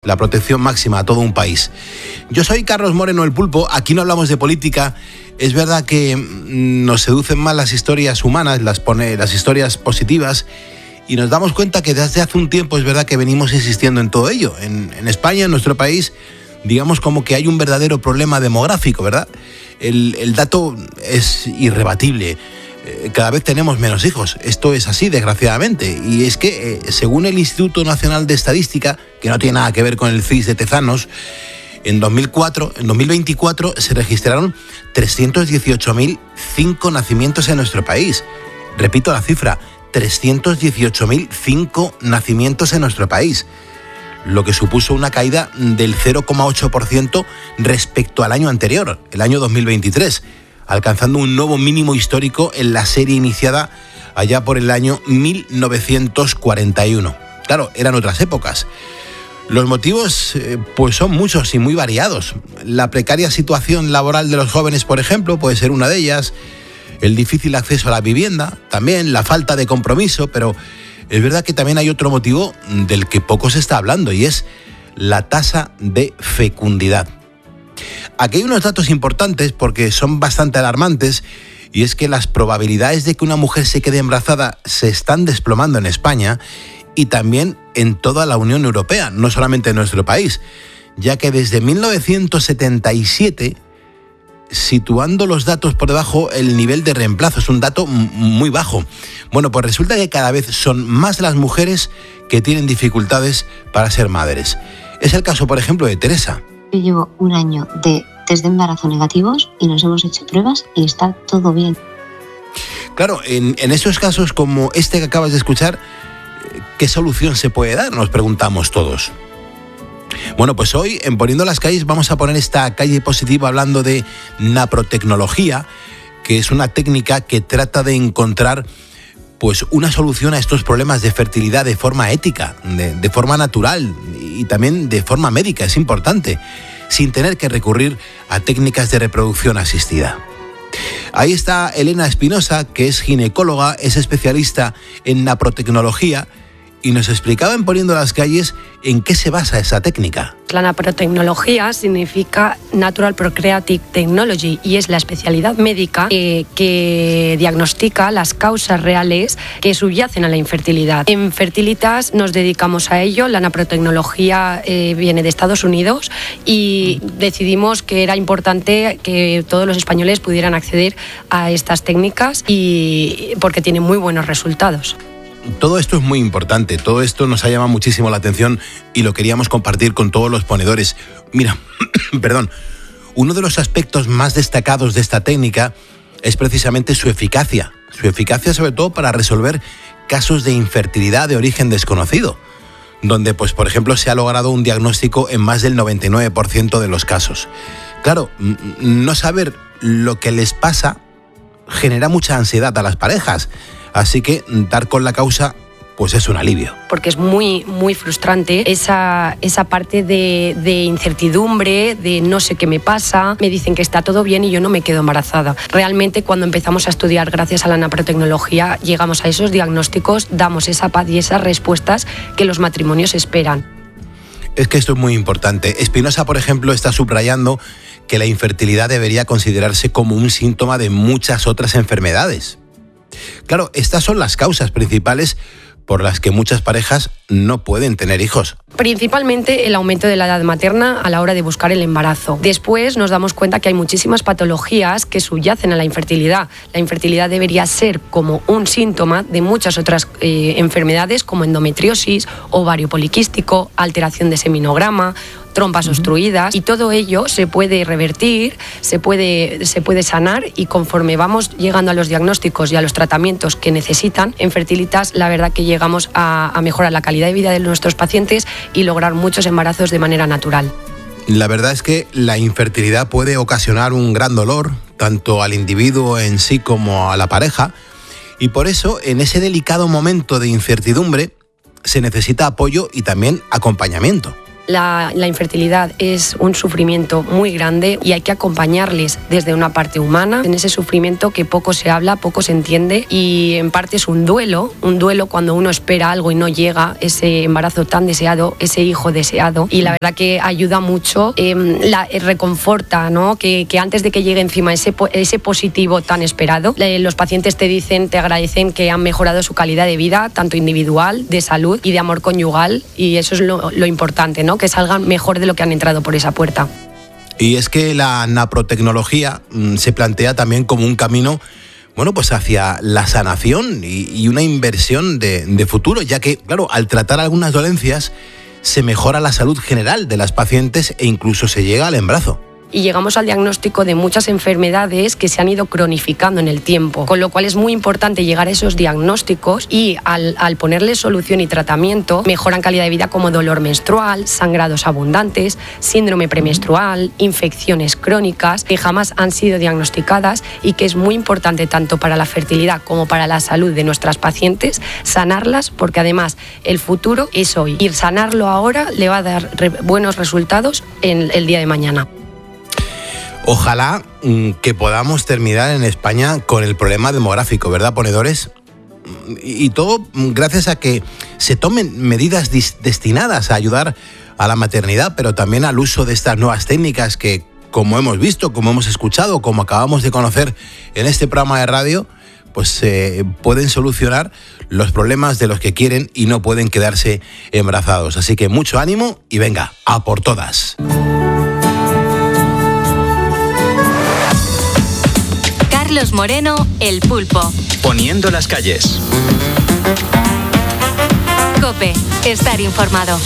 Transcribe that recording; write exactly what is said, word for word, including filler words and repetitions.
La protección máxima a todo un país. Yo soy Carlos Moreno el Pulpo, aquí no hablamos de política. Es verdad que nos seducen más las historias humanas, las, pone, las historias positivas, y nos damos cuenta que desde hace un tiempo es verdad que venimos insistiendo en todo ello. En, en España, en nuestro país, digamos como que hay un verdadero problema demográfico, ¿verdad? El, el dato es irrebatible. Cada vez tenemos menos hijos. Esto es así, desgraciadamente. Y es que, eh, según el Instituto Nacional de Estadística, que no tiene nada que ver con el C I S de Tezanos, en dos mil cuatro, en dos mil veinticuatro se registraron trescientos dieciocho mil cinco nacimientos en nuestro país. Repito la cifra, trescientos dieciocho mil cinco nacimientos en nuestro país, lo que supuso una caída del cero coma ocho por ciento respecto al año anterior, el año dos mil veintitrés. Alcanzando un nuevo mínimo histórico en la serie iniciada allá por el año mil novecientos cuarenta y uno. Claro, eran otras épocas. Los motivos eh, pues son muchos y muy variados. La precaria situación laboral de los jóvenes, por ejemplo, puede ser una de ellas. El difícil acceso a la vivienda, también la falta de compromiso, pero es verdad que también hay otro motivo del que poco se está hablando, y es la tasa de fecundidad. Aquí hay unos datos importantes porque son bastante alarmantes, y es que las probabilidades de que una mujer se quede embarazada se están desplomando en España y también en toda la Unión Europea, no solamente en nuestro país, ya que desde mil novecientos setenta y siete, situando los datos por debajo, el nivel de reemplazo es un dato muy bajo. Bueno, pues resulta que cada vez son más las mujeres que tienen dificultades para ser madres. Es el caso, por ejemplo, de Teresa. Yo llevo un año de test de embarazo negativos y nos hemos hecho pruebas y está todo bien. Claro, en, en esos casos como este que acabas de escuchar, ¿qué solución se puede dar? Nos preguntamos todos. Bueno, pues hoy en Poniendo las Calles vamos a poner esta calle positiva hablando de naprotecnología, que es una técnica que trata de encontrar pues una solución a estos problemas de fertilidad de forma ética, de, de forma natural y también de forma médica, es importante, sin tener que recurrir a técnicas de reproducción asistida. Ahí está Elena Espinosa, que es ginecóloga, es especialista en naprotecnología, y nos explicaba en Poniendo las Calles en qué se basa esa técnica. La naprotecnología significa Natural Procreative Technology y es la especialidad médica eh, que diagnostica las causas reales que subyacen a la infertilidad. En Fertilitas nos dedicamos a ello. La naprotecnología eh, viene de Estados Unidos y decidimos que era importante que todos los españoles pudieran acceder a estas técnicas y porque tienen muy buenos resultados. Todo esto es muy importante, todo esto nos ha llamado muchísimo la atención y lo queríamos compartir con todos los ponedores. Mira, perdón, uno de los aspectos más destacados de esta técnica es precisamente su eficacia, su eficacia sobre todo para resolver casos de infertilidad de origen desconocido, donde, pues, por ejemplo, se ha logrado un diagnóstico en más del noventa y nueve por ciento de los casos. Claro, no saber lo que les pasa genera mucha ansiedad a las parejas. Así que dar con la causa pues es un alivio. Porque es muy, muy frustrante esa, esa parte de, de incertidumbre, de no sé qué me pasa, me dicen que está todo bien y yo no me quedo embarazada. Realmente cuando empezamos a estudiar gracias a la naprotecnología llegamos a esos diagnósticos, damos esa paz y esas respuestas que los matrimonios esperan. Es que esto es muy importante. Espinosa, por ejemplo, está subrayando que la infertilidad debería considerarse como un síntoma de muchas otras enfermedades. Claro, estas son las causas principales por las que muchas parejas no pueden tener hijos. Principalmente el aumento de la edad materna a la hora de buscar el embarazo. Después nos damos cuenta que hay muchísimas patologías que subyacen a la infertilidad. La infertilidad debería ser como un síntoma de muchas otras eh, enfermedades como endometriosis, ovario poliquístico, alteración de seminograma, trompas uh-huh. obstruidas, y todo ello se puede revertir, se puede, se puede sanar, y conforme vamos llegando a los diagnósticos y a los tratamientos que necesitan, en Fertilitas la verdad que llegamos a, a mejorar la calidad de vida de nuestros pacientes y lograr muchos embarazos de manera natural. La verdad es que la infertilidad puede ocasionar un gran dolor, tanto al individuo en sí como a la pareja, y por eso en ese delicado momento de incertidumbre se necesita apoyo y también acompañamiento. La, la infertilidad es un sufrimiento muy grande y hay que acompañarles desde una parte humana en ese sufrimiento que poco se habla, poco se entiende, y en parte es un duelo, un duelo cuando uno espera algo y no llega, ese embarazo tan deseado, ese hijo deseado, y la verdad que ayuda mucho, eh, la, eh, reconforta, ¿no? que, que antes de que llegue encima ese, ese positivo tan esperado, eh, los pacientes te dicen, te agradecen que han mejorado su calidad de vida, tanto individual, de salud y de amor conyugal, y eso es lo, lo importante, ¿no? Que salgan mejor de lo que han entrado por esa puerta. Y es que la naprotecnología mmm, se plantea también como un camino, bueno, pues hacia la sanación y, y una inversión de, de futuro, ya que, claro, al tratar algunas dolencias se mejora la salud general de las pacientes e incluso se llega al embarazo. Y llegamos al diagnóstico de muchas enfermedades que se han ido cronificando en el tiempo, con lo cual es muy importante llegar a esos diagnósticos y al, al ponerle solución y tratamiento mejoran calidad de vida como dolor menstrual, sangrados abundantes, síndrome premenstrual, infecciones crónicas que jamás han sido diagnosticadas y que es muy importante tanto para la fertilidad como para la salud de nuestras pacientes sanarlas, porque además el futuro es hoy y sanarlo ahora le va a dar re- buenos resultados en el día de mañana. Ojalá que podamos terminar en España con el problema demográfico, ¿verdad, ponedores? Y todo gracias a que se tomen medidas destinadas a ayudar a la maternidad, pero también al uso de estas nuevas técnicas que, como hemos visto, como hemos escuchado, como acabamos de conocer en este programa de radio, pues eh, pueden solucionar los problemas de los que quieren y no pueden quedarse embarazados. Así que mucho ánimo y venga, a por todas. Carlos Moreno, El Pulpo. Poniendo las calles. COPE, estar informado.